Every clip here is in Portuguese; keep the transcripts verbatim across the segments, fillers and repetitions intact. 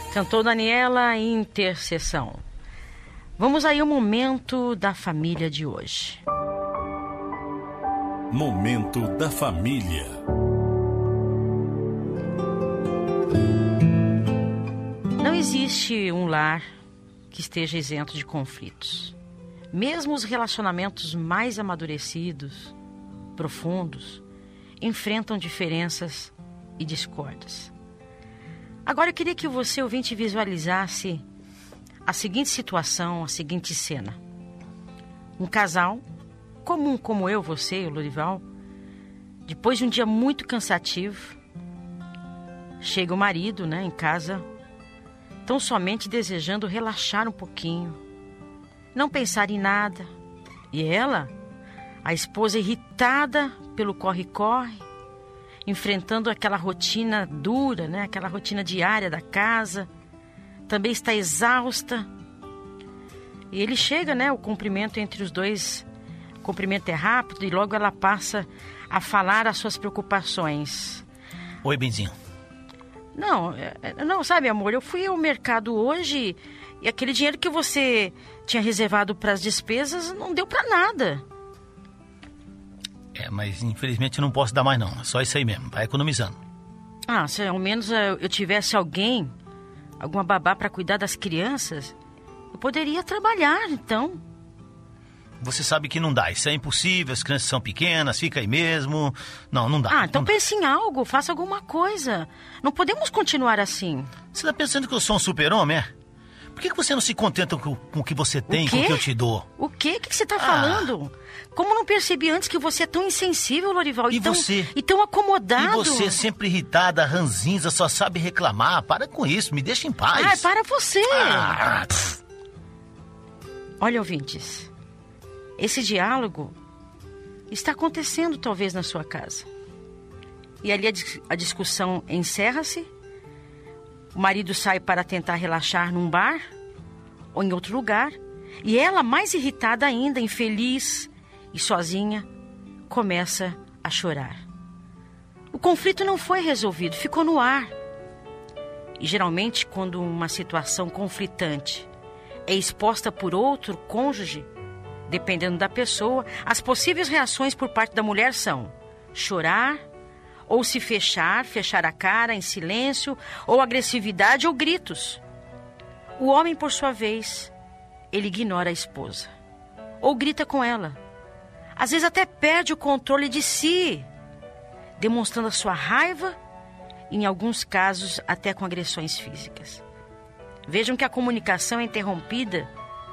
Cantou Daniela, Intercessão. Vamos aí ao momento da família de hoje. Momento da família. Não existe um lar que esteja isento de conflitos. Mesmo os relacionamentos mais amadurecidos, profundos, enfrentam diferenças e discórdias. Agora eu queria que você, ouvinte, visualizasse a seguinte situação, a seguinte cena. Um casal, comum como eu, você e o Lorival, depois de um dia muito cansativo, chega o marido, né, em casa, tão somente desejando relaxar um pouquinho, não pensar em nada. E ela, a esposa irritada pelo corre-corre, enfrentando aquela rotina dura, né? Aquela rotina diária da casa, também está exausta. E ele chega, né? O cumprimento entre os dois, o cumprimento é rápido e logo ela passa a falar as suas preocupações. Oi, Benzinho. Não, não, sabe, amor, eu fui ao mercado hoje e aquele dinheiro que você tinha reservado para as despesas não deu para nada. É, mas infelizmente eu não posso dar mais não, é só isso aí mesmo, vai economizando. Ah, se ao menos eu tivesse alguém, alguma babá para cuidar das crianças, eu poderia trabalhar, então. Você sabe que não dá, isso é impossível, as crianças são pequenas, fica aí mesmo. Não, não dá. Ah, então não dá. pense em algo, faça alguma coisa. Não podemos continuar assim. Você tá pensando que eu sou um super-homem, é? Por que, que você não se contenta com, com o que você tem, com o que eu te dou? O quê? O que, que você tá ah. falando? Como não percebi antes que você é tão insensível, Lorival? E, e tão, você? E tão acomodado. E você sempre irritada, ranzinza, só sabe reclamar. Para com isso, me deixa em paz. Ah, para você. Ah. Olha, ouvintes, esse diálogo está acontecendo talvez na sua casa. E ali a, dis- a discussão encerra-se. O marido sai para tentar relaxar num bar ou em outro lugar. E ela, mais irritada ainda, infeliz e sozinha, começa a chorar. O conflito não foi resolvido, ficou no ar. E geralmente, quando uma situação conflitante é exposta por outro cônjuge, dependendo da pessoa, as possíveis reações por parte da mulher são chorar, ou se fechar, fechar a cara em silêncio, ou agressividade ou gritos. O homem, por sua vez, ele ignora a esposa, ou grita com ela. Às vezes até perde o controle de si, demonstrando a sua raiva, e em alguns casos até com agressões físicas. Vejam que a comunicação é interrompida,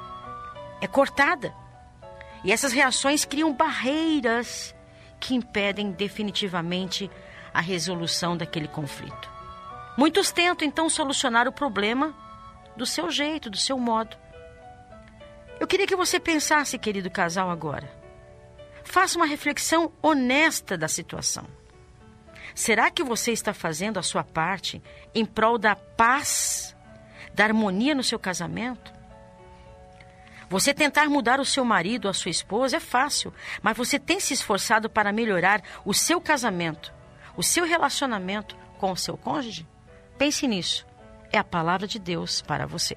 é cortada. E essas reações criam barreiras que impedem definitivamente a resolução daquele conflito. Muitos tentam, então, solucionar o problema do seu jeito, do seu modo. Eu queria que você pensasse, querido casal, agora. Faça uma reflexão honesta da situação. Será que você está fazendo a sua parte em prol da paz, da harmonia no seu casamento? Você tentar mudar o seu marido ou a sua esposa é fácil, mas você tem se esforçado para melhorar o seu casamento, o seu relacionamento com o seu cônjuge? Pense nisso. É a palavra de Deus para você.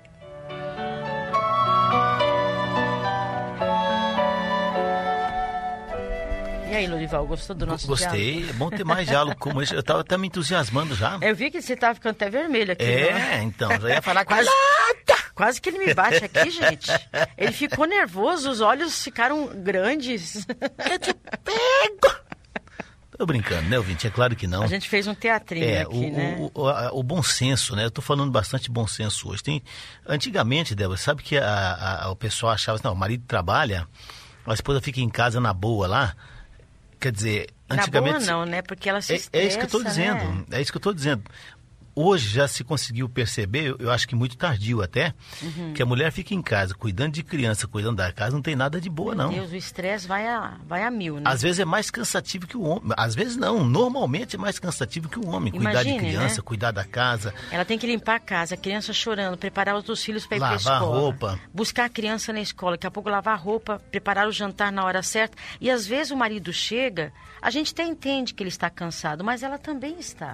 E aí, Lorival, gostou do nosso Gostei, diálogo? Gostei, é bom ter mais diálogo como esse. Eu estava até me entusiasmando já. Eu vi que você estava ficando até vermelho aqui. É, né? então, já ia falar quase, quase... quase que ele me bate aqui, gente. Ele ficou nervoso, os olhos ficaram grandes. Eu te pego! Tô brincando, né, ouvinte? É claro que não. A gente fez um teatrinho é, aqui, o, né? O, o, o bom senso, né? Eu tô falando bastante bom senso hoje. Tem, antigamente, Débora, sabe que a, a, o pessoal achava assim, não, o marido trabalha, a esposa fica em casa na boa lá. Quer dizer, antigamente... Na boa não, né? Porque ela se é, estressa, é isso que eu estou dizendo, né? é isso que eu estou dizendo. Hoje já se conseguiu perceber, eu, eu acho que muito tardio até, uhum. que a mulher fica em casa, cuidando de criança, cuidando da casa, não tem nada de boa, Meu não. Deus, o estresse vai a, vai a mil, né? Às vezes é mais cansativo que o homem. Às vezes não, normalmente é mais cansativo que o homem. Imagine, cuidar de criança, né? Cuidar da casa. Ela tem que limpar a casa, a criança chorando, preparar os outros filhos para ir para a escola. Lavar a roupa. Buscar a criança na escola, daqui a pouco lavar a roupa, preparar o jantar na hora certa. E às vezes o marido chega, a gente até entende que ele está cansado, mas ela também está.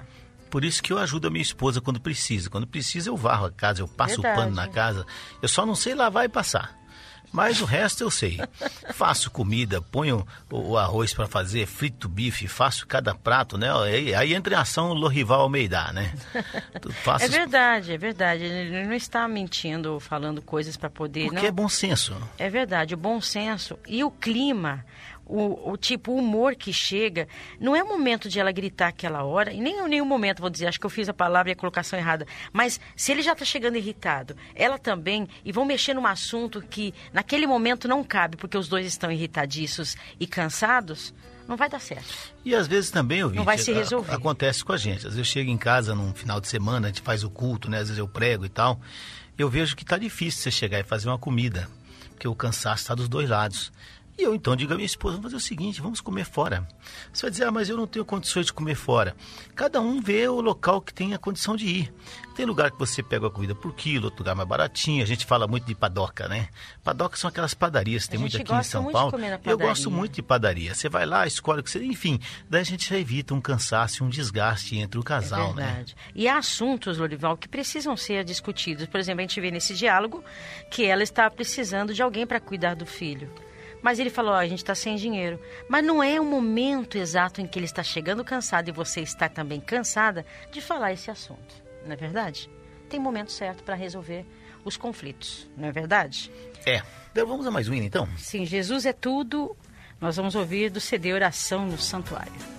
Por isso que eu ajudo a minha esposa quando precisa. Quando precisa, eu varro a casa, eu passo Verdade. o pano na casa. Eu só não sei lavar e passar. Mas o resto eu sei. Faço comida, ponho o, o arroz para fazer, frito bife, faço cada prato, né? Aí, aí entra em ação o Lorival Almeida, né? Faço... É verdade, é verdade. Ele não está mentindo, falando coisas para poder... Porque não. é bom senso. É verdade, o bom senso e o clima, o, o tipo, o humor que chega, não é o momento de ela gritar aquela hora, e nem em nenhum momento, vou dizer, acho que eu fiz a palavra e a colocação errada, mas se ele já está chegando irritado, ela também, e vão mexer num assunto que naquele momento não cabe, porque os dois estão irritadiços e cansados, não vai dar certo. E às vezes também, ouvinte, não vai se resolver. A, acontece com a gente. Às vezes eu chego em casa num final de semana, a gente faz o culto, né? Às vezes eu prego e tal, eu vejo que está difícil você chegar e fazer uma comida, porque o cansaço está dos dois lados. E eu então digo à minha esposa, vamos fazer o seguinte, vamos comer fora. Você vai dizer, ah, mas eu não tenho condições de comer fora. Cada um vê o local que tem a condição de ir. Tem lugar que você pega a comida por quilo, outro lugar mais baratinho. A gente fala muito de padoca, né? Padoca são aquelas padarias, tem muito aqui em São Paulo. Eu gosto muito de padaria. Você vai lá, escolhe o que você... Enfim, daí a gente já evita um cansaço e um desgaste entre o casal, é verdade. né? E há assuntos, Lorival, que precisam ser discutidos. Por exemplo, a gente vê nesse diálogo que ela está precisando de alguém para cuidar do filho. Mas ele falou, ó, a gente está sem dinheiro. Mas não é o momento exato em que ele está chegando cansado e você está também cansada de falar esse assunto. Não é verdade? Tem momento certo para resolver os conflitos. Não é verdade? É. Então, vamos a mais um hino, então? Sim, Jesus é tudo. Nós vamos ouvir do C D Oração no Santuário.